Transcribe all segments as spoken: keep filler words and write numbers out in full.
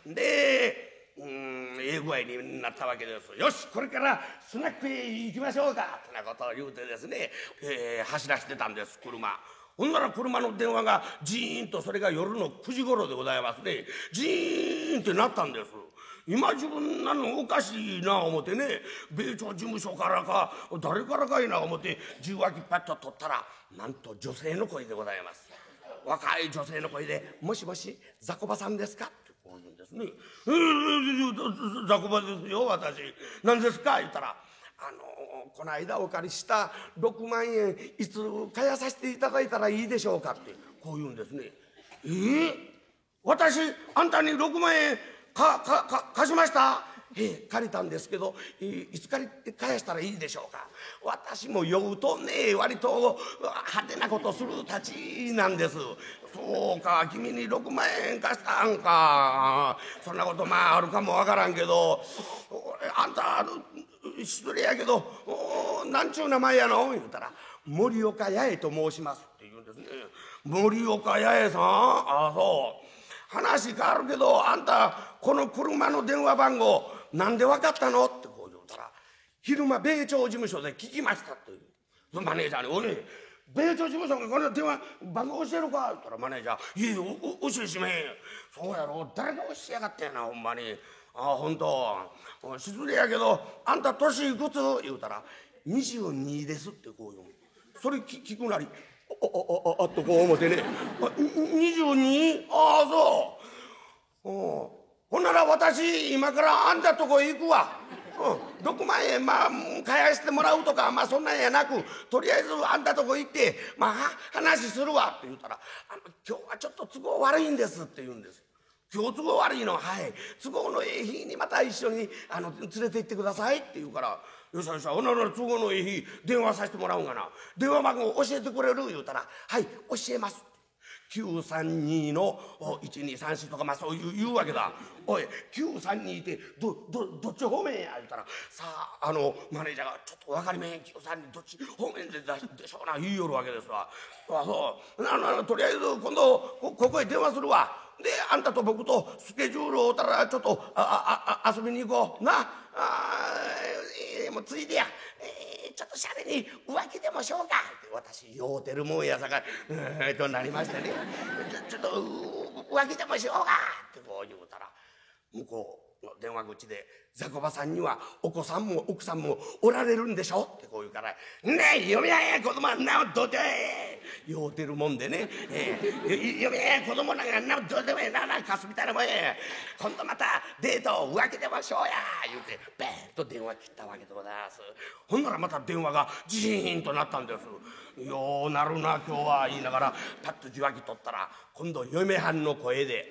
で、うん、ええ具合になったわけです。よし、これからスナックへ行きましょうかってなことを言うてですね、えー、走らせてたんです、車。ほんなら車の電話がジーンと、それが夜のくじ頃でございますね。ジーンってなったんです。今自分なのおかしいな思ってね、米朝事務所からか誰からかいな思って受話器パッと取ったら、なんと女性の声でございます。若い女性の声で「もしもしザコバさんですか?」ってこう言うんですね。「えー、ザコバですよ私。何ですか?」言ったら「あのこの間お借りしたろくまんえんいつ返させていただいたらいいでしょうか」ってこう言うんですね。えー、私あんたにろくまんえんかかか貸しました。ええ、借りたんですけど、いつ借り返したらいいでしょうか。私も酔うとね割と派手なことするたちなんです。そうか、君にろくまんえん貸したんか。そんなことまああるかもわからんけど、あんた失礼やけどなんちゅう名前やの言うたら「森岡八重と申します」って言うんですね。森岡八重さん、ああそう。話変わるけど、あんたこの車の電話番号なんで分かったのってこう言うたら「昼間米朝事務所で聞きました」っていうそのマネージャーに「おい米朝事務所がこの電話番号教えるか?」って言ったらマネージャー「いえお教えしめへん。そうやろ誰が教えやがってんなほんまに。ああ本当失礼やけどあんた年いくつ?」言うたら「にじゅうにです」ってこう言う。それ聞くなり「ああああっとこう思ってね「にじゅうに? ああそうほんなら私今からあんたとこへ行くわ。うん、ろくまんえんまあ返してもらうとかまあそんなんやなくとりあえずあんたとこ行ってまあ話するわ」って言うたら「あの今日はちょっと都合悪いんです」って言うんです。今日都合悪いのはい都合のええ日にまた一緒にあの連れて行ってくださいって言うから「よしよしほんなら都合のええ日電話させてもらうんがな電話番号教えてくれる?」言うたら「はい教えます」きゅうさんにのいちにさんよんとかまあそういう言うわけだ。おいきゅうさんにってどどどっち方面や言うたらさああのマネージャーが「ちょっと分かりめんきゅうさんにどっち方面ででしょうな」言いよるわけですわ。あそうななとりあえず今度こここへ電話するわ。であんたと僕とスケジュールをたらちょっとあああ遊びに行こうなあ、えー、もうついでや、えー、ちょっとシャレに浮気でもしようかって私酔うてるもんやさかいえーとなりましてねちょちょっと浮気でもしようかってこう言うたら向こうの電話口で「ザコバさんにはお子さんも奥さんもおられるんでしょ?」ってこう言うから「ねえ嫁や子供はんなどうで酔うてるもんでね、えー、嫁や子供なんかんなどうでもええななかすみたいなもんや今度またデート浮気でもしようや」言うてベーンと電話切ったわけでございます。ほんならまた電話がジーンとなったんです。ようなるな今日は言いながらパッと受話器取ったら今度嫁はんの声で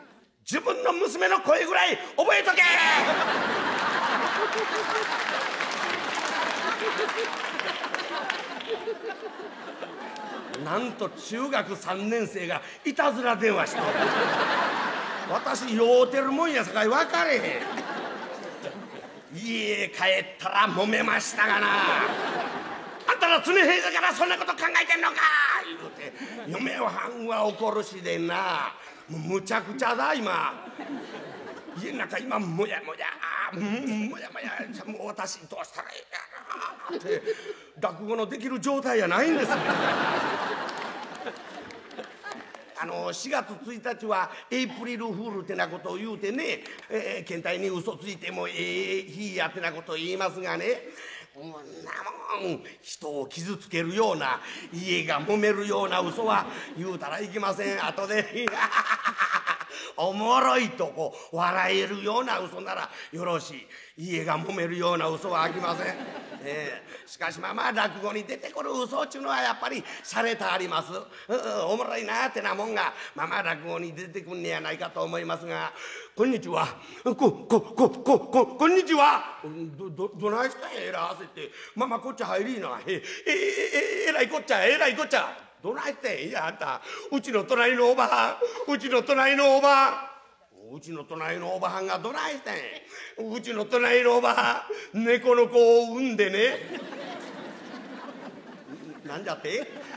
「自分の娘の声ぐらい覚えとけ!」なんと中学さんねん生がいたずら電話して私酔うてるもんやさかい分かれへん。家帰ったら揉めましたがな「あんたの常平だからそんなこと考えてんのか!」言うて嫁はんは怒るしでなもうむちゃくちゃだ今家の中今もやもやもやもやもう私どうしたらいいかなって落語のできる状態やないんですよ。あのしがつついたちはエイプリルフールってなことを言うてね、えー、検体に嘘ついてもええ日やってなことを言いますがねこんなもん人を傷つけるような家が揉めるような嘘は言うたらいけません。後でおもろいとこ笑えるような嘘ならよろしい。家が揉めるような嘘はあきません、えー、しかしまあまあ落語に出てくる嘘っちゅうのはやっぱり洒落たあります、うん、おもろいなってなもんがまあまあ落語に出てくんねやないかと思いますが「こんにちはここここここんにちは」どどどないしたんやえら焦って「まあまあこっち入りなええええらいこっちゃえらいこっちゃどないしてんいやあんたうちの隣のおばはんうちの隣のおばはんうちの隣のおばはんがどないしてんうちの隣のおばはん猫の子を産んでねなんじゃって